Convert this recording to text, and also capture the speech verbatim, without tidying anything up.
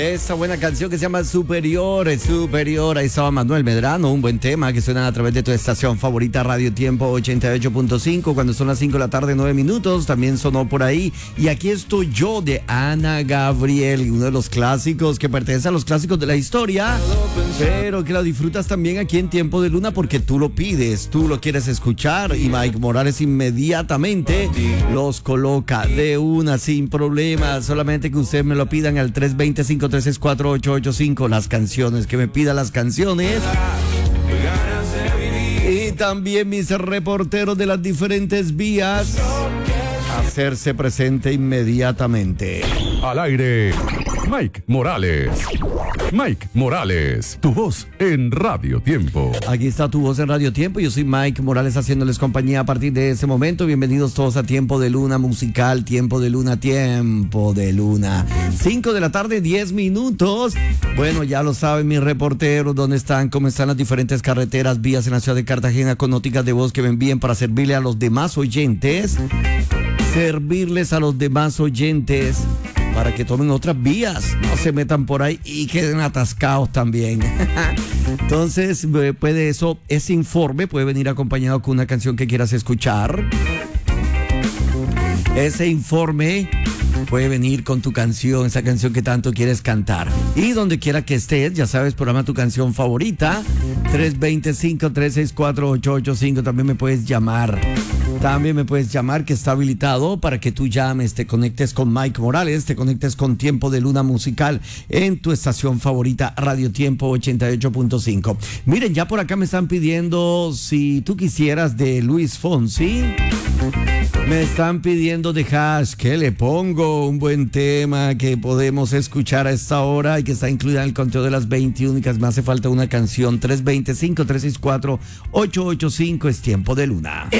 Esa buena canción que se llama Superior, Superior. Ahí estaba Manuel Medrano, un buen tema que suena a través de tu estación favorita Radio Tiempo ochenta y ocho punto cinco cuando son las cinco de la tarde, nueve minutos. También sonó por ahí. Y aquí estoy yo de Ana Gabriel, uno de los clásicos que pertenece a los clásicos de la historia, pero que lo disfrutas también aquí en Tiempo de Luna porque tú lo pides, tú lo quieres escuchar y Mike Morales inmediatamente los coloca de una sin problema. Solamente que ustedes me lo pidan al tres dos cero, cinco tres seis, cuatro ocho ocho cinco, las canciones, que me pida las canciones. Y también mis reporteros de las diferentes vías hacerse presente inmediatamente. Al aire, Mike Morales. Mike Morales, tu voz en Radio Tiempo. Aquí está tu voz en Radio Tiempo. Yo soy Mike Morales haciéndoles compañía a partir de ese momento. Bienvenidos todos a Tiempo de Luna musical. Tiempo de Luna, Tiempo de Luna. cinco de la tarde, diez minutos. Bueno, ya lo saben mis reporteros, dónde están, cómo están las diferentes carreteras, vías en la ciudad de Cartagena con noticas de voz que me envíen para servirle a los demás oyentes. Servirles a los demás oyentes para que tomen otras vías, no se metan por ahí y queden atascados también. Entonces, puede eso, ese informe puede venir acompañado con una canción que quieras escuchar. Ese informe puede venir con tu canción, esa canción que tanto quieres cantar. Y donde quiera que estés, ya sabes, programa tu canción favorita. tres dos cero, cinco tres seis, cuatro ocho ocho cinco. También me puedes llamar. También me puedes llamar, que está habilitado para que tú llames, te conectes con Mike Morales, te conectes con Tiempo de Luna musical en tu estación favorita, Radio Tiempo ochenta y ocho punto cinco. Miren, ya por acá me están pidiendo Si tú quisieras, de Luis Fonsi. Me están pidiendo de Hash, que le pongo un buen tema que podemos escuchar a esta hora y que está incluida en el conteo de las veinte únicas. Me hace falta una canción. tres dos cero, cinco tres seis, cuatro ocho ocho cinco es Tiempo de Luna.